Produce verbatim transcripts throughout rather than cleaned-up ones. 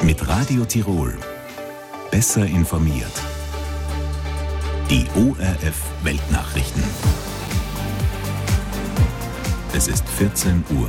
Mit Radio Tirol. Besser informiert. Die O R F Weltnachrichten. Es ist vierzehn Uhr.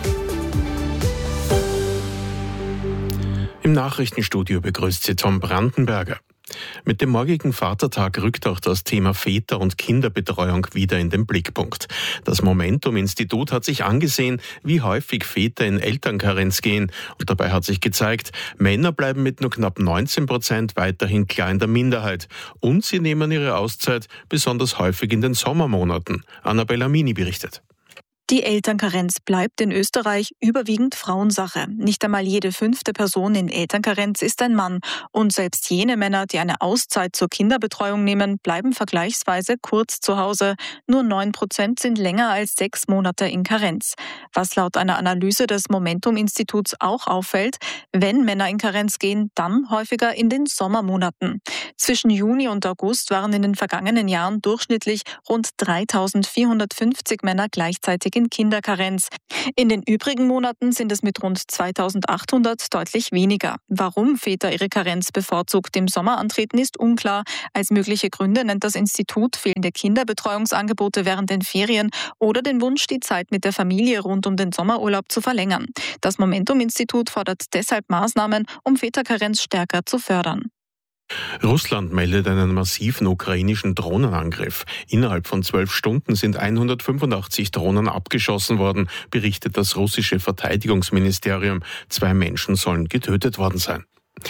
Im Nachrichtenstudio begrüßt Sie Tom Brandenberger. Mit dem morgigen Vatertag rückt auch das Thema Väter- und Kinderbetreuung wieder in den Blickpunkt. Das Momentum-Institut hat sich angesehen, wie häufig Väter in Elternkarenz gehen. Und dabei hat sich gezeigt, Männer bleiben mit nur knapp neunzehn Prozent weiterhin klar in der Minderheit. Und sie nehmen ihre Auszeit besonders häufig in den Sommermonaten. Annabella Mini berichtet. Die Elternkarenz bleibt in Österreich überwiegend Frauensache. Nicht einmal jede fünfte Person in Elternkarenz ist ein Mann. Und selbst jene Männer, die eine Auszeit zur Kinderbetreuung nehmen, bleiben vergleichsweise kurz zu Hause. Nur neun Prozent sind länger als sechs Monate in Karenz. Was laut einer Analyse des Momentum-Instituts auch auffällt, wenn Männer in Karenz gehen, dann häufiger in den Sommermonaten. Zwischen Juni und August waren in den vergangenen Jahren durchschnittlich rund dreitausendvierhundertfünfzig Männer gleichzeitig in Kinderkarenz. In den übrigen Monaten sind es mit rund zweitausendachthundert deutlich weniger. Warum Väter ihre Karenz bevorzugt im Sommer antreten, ist unklar. Als mögliche Gründe nennt das Institut fehlende Kinderbetreuungsangebote während den Ferien oder den Wunsch, die Zeit mit der Familie rund um den Sommerurlaub zu verlängern. Das Momentum-Institut fordert deshalb Maßnahmen, um Väterkarenz stärker zu fördern. Russland meldet einen massiven ukrainischen Drohnenangriff. Innerhalb von zwölf Stunden sind hundertfünfundachtzig Drohnen abgeschossen worden, berichtet das russische Verteidigungsministerium. Zwei Menschen sollen getötet worden sein.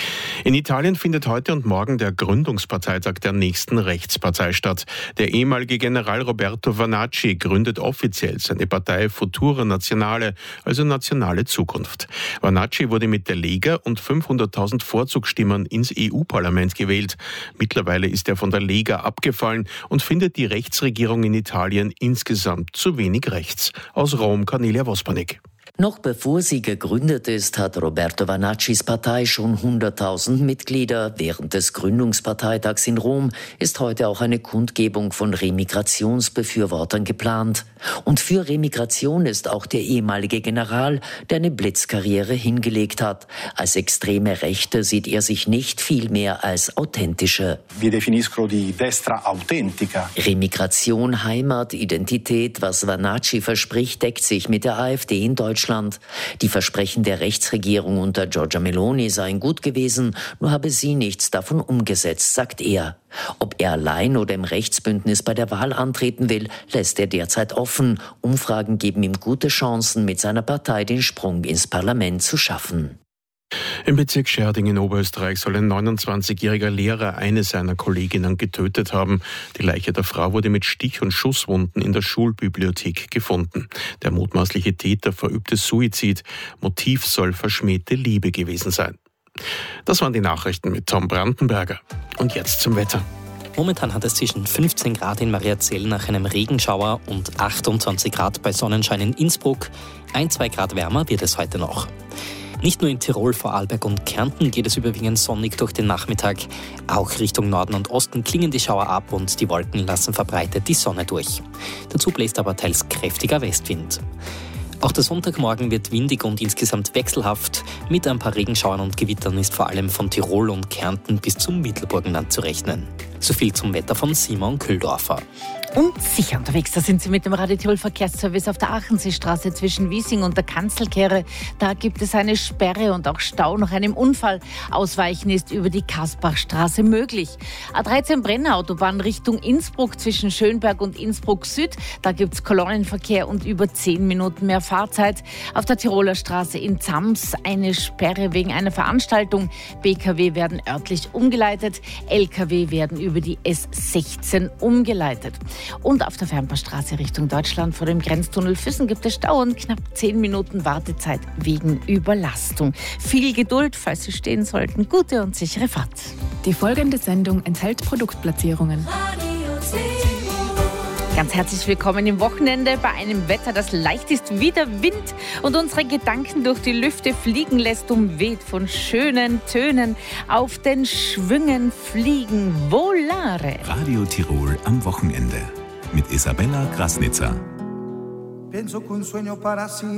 In Italien findet heute und morgen der Gründungsparteitag der nächsten Rechtspartei statt. Der ehemalige General Roberto Vannacci gründet offiziell seine Partei Futura Nazionale, also Nationale Zukunft. Vannacci wurde mit der Lega und fünfhunderttausend Vorzugsstimmen ins E U-Parlament gewählt. Mittlerweile ist er von der Lega abgefallen und findet die Rechtsregierung in Italien insgesamt zu wenig rechts. Aus Rom Cornelia Wospanik. Noch bevor sie gegründet ist, hat Roberto Vannaccis Partei schon hunderttausend Mitglieder. Während des Gründungsparteitags in Rom ist heute auch eine Kundgebung von Remigrationsbefürwortern geplant. Und für Remigration ist auch der ehemalige General, der eine Blitzkarriere hingelegt hat. Als extreme Rechte sieht er sich nicht, vielmehr als authentische. Vi definisco di destra autentica. Remigration, Heimat, Identität, was Vannacci verspricht, deckt sich mit der AfD in Deutschland. Die Versprechen der Rechtsregierung unter Giorgia Meloni seien gut gewesen, nur habe sie nichts davon umgesetzt, sagt er. Ob er allein oder im Rechtsbündnis bei der Wahl antreten will, lässt er derzeit offen. Umfragen geben ihm gute Chancen, mit seiner Partei den Sprung ins Parlament zu schaffen. Im Bezirk Scherding in Oberösterreich soll ein neunundzwanzigjähriger Lehrer eine seiner Kolleginnen getötet haben. Die Leiche der Frau wurde mit Stich- und Schusswunden in der Schulbibliothek gefunden. Der mutmaßliche Täter verübte Suizid. Motiv soll verschmähte Liebe gewesen sein. Das waren die Nachrichten mit Tom Brandenberger. Und jetzt zum Wetter. Momentan hat es zwischen fünfzehn Grad in Mariazell nach einem Regenschauer und achtundzwanzig Grad bei Sonnenschein in Innsbruck. Ein, zwei Grad wärmer wird es heute noch. Nicht nur in Tirol, Vorarlberg und Kärnten geht es überwiegend sonnig durch den Nachmittag. Auch Richtung Norden und Osten klingen die Schauer ab und die Wolken lassen verbreitet die Sonne durch. Dazu bläst aber teils kräftiger Westwind. Auch der Sonntagmorgen wird windig und insgesamt wechselhaft. Mit ein paar Regenschauern und Gewittern ist vor allem von Tirol und Kärnten bis zum Mittelburgenland zu rechnen. So viel zum Wetter von Simon Kühldorfer. Und sicher unterwegs, da sind Sie mit dem Radio Tirol Verkehrsservice auf der Achenseestraße zwischen Wiesing und der Kanzelkehre. Da gibt es eine Sperre und auch Stau nach einem Unfall. Ausweichen ist über die Kasbachstraße möglich. A dreizehn Brenner-Autobahn Richtung Innsbruck zwischen Schönberg und Innsbruck Süd. Da gibt es Kolonnenverkehr und über zehn Minuten mehr Fahrzeit. Auf der Tiroler Straße in Zams eine Sperre wegen einer Veranstaltung. B K W werden örtlich umgeleitet. L K W werden über die S sechzehn umgeleitet. Und auf der Fernbahnstraße Richtung Deutschland vor dem Grenztunnel Füssen gibt es Stau und knapp zehn Minuten Wartezeit wegen Überlastung. Viel Geduld, falls Sie stehen sollten. Gute und sichere Fahrt. Die folgende Sendung enthält Produktplatzierungen. Ganz herzlich willkommen im Wochenende bei einem Wetter, das leicht ist wie der Wind und unsere Gedanken durch die Lüfte fliegen lässt, umweht von schönen Tönen. Auf den Schwüngen fliegen Volare. Radio Tirol am Wochenende mit Isabella Grasnitzer. Penso che un sogno para